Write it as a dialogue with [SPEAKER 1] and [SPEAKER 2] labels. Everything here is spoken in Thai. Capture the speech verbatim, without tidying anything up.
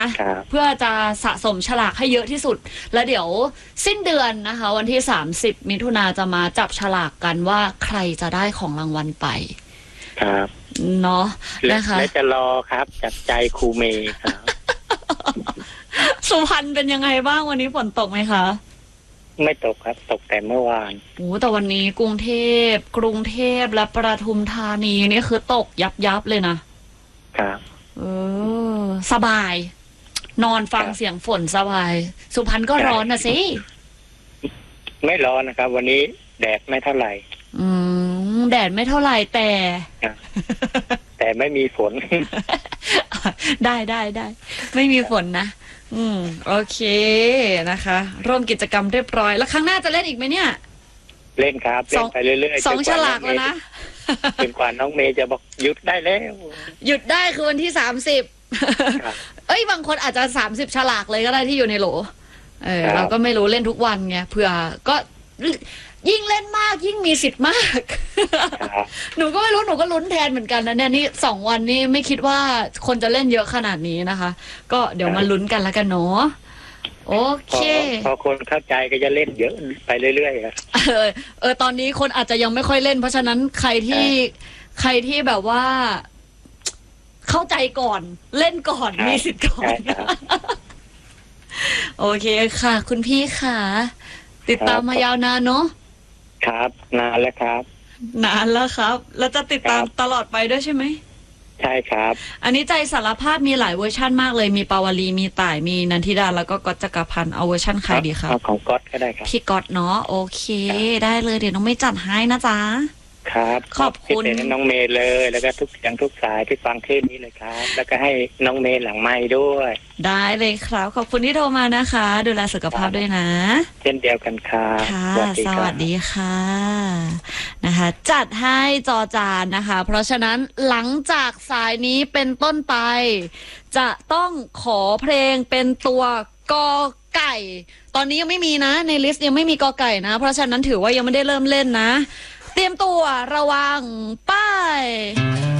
[SPEAKER 1] เพื่อจะสะสมฉลากให้เยอะที่สุดแล้วเดี๋ยวสิ้นเดือนนะคะวันที่สามสิบมิถุนาจะมาจับฉลากกันว่าใครจะได้ของรางวัลไป
[SPEAKER 2] ครับ
[SPEAKER 1] เนาะนะคะ
[SPEAKER 2] และจะรอครับจับใจครูเมย์ครับ
[SPEAKER 1] สุพรรณเป็นยังไงบ้างวันนี้ฝนตกไหมคะ
[SPEAKER 2] ไม่ตกครับตกแต่เมื่อวาน
[SPEAKER 1] โอ้แต่วันนี้กรุงเทพกรุงเทพและปทุมธานีนี่คือตกยับยับเลยนะครับเออสบายนอนฟังเสียงฝนสบายสุพรรณก็ร้อนนะสิ
[SPEAKER 2] ไม่ร้อนนะครับวันนี้แดดไม่เท่าไหร่
[SPEAKER 1] อืมแดดไม่เท่าไหร่แต่
[SPEAKER 2] แต่ไม่มีฝน
[SPEAKER 1] ได้ได้ได้ไม่มีฝนนะอืมโอเคนะคะร่วมกิจกรรมเรียบร้อยแล้วครั้งหน้าจะเล่นอีกไหมเนี่ย
[SPEAKER 2] เล่นครับเล่นไปเรื่อย
[SPEAKER 1] ๆสองฉลากแล้วนะ
[SPEAKER 2] จนกว่าน้องเมย์จะบอกหยุดได้แล้ว
[SPEAKER 1] หยุดได้คือวันที่สามสิบเอ้ยบางคนอาจจะสามสิบฉลากเลยก็ได้ที่อยู่ในโหลเออเราก็ไม่รู้เล่นทุกวันไงเผื่อก็ยิ่งเล่นมากยิ่งมีสิทธิ์มากหนูก็ไม่รู้หนูก็ลุ้นแทนเหมือนกันนะเนี่ยนี่สองวันนี้ไม่คิดว่าคนจะเล่นเยอะขนาดนี้นะคะก็เดี๋ยวมาลุ้นกันแล้วกันเนาะโอเค
[SPEAKER 2] พอคนเข้าใจก็จะเล่นเยอะไปเรื่อยๆครับ
[SPEAKER 1] เออเออตอนนี้คนอาจจะยังไม่ค่อยเล่นเพราะฉะนั้นใครที่ใครที่แบบว่าเข้าใจก่อนเล่นก่อนมีสิทธิ์ก่อนโอเคค่ะคุณพี่ค่ะติดตามมายาวนานเนาะ
[SPEAKER 2] ครับนานแล้วครับ
[SPEAKER 1] นานแล้วครับแล้วจะติดตามตลอดไปด้วยใช่ไหม
[SPEAKER 2] ใช่ครับ
[SPEAKER 1] อันนี้ใจสารภาพมีหลายเวอร์ชั่นมากเลยมีปาวลีมีต่ายมีนันทิดาแล้วก็ก๊อตจักรพันธ์เอาเวอร์ชั่นใครดีครับ
[SPEAKER 2] ของก๊อตก็ได้ครับ
[SPEAKER 1] พี่ก๊อตเนาะโอเคได้เลยเดี๋ยวน้องไม่จัดให้นะจ๊ะ
[SPEAKER 2] ครับ
[SPEAKER 1] ขอบคุณ
[SPEAKER 2] น้องเมย์เลยแล้วก็ทุกเสียงทุกสายที่ฟังเทปนี้เลยครับแล้วก็ให้น้องเมย์หลังไมค์ด้วย
[SPEAKER 1] ได้เลยครับขอบคุณที่โทรมานะคะดูแลสุขภาพด้วยนะ
[SPEAKER 2] เช่นเดียวกันครับ
[SPEAKER 1] ค่ะสวัสดีค่ะนะคะจัดให้จอจานนะคะเพราะฉะนั้นหลังจากสายนี้เป็นต้นไปจะต้องขอเพลงเป็นตัวกอไก่ตอนนี้ยังไม่มีนะในลิสต์ยังไม่มีกอไก่นะเพราะฉะนั้นถือว่ายังไม่ได้เริ่มเล่นนะเตรียมตัวระวังป้าย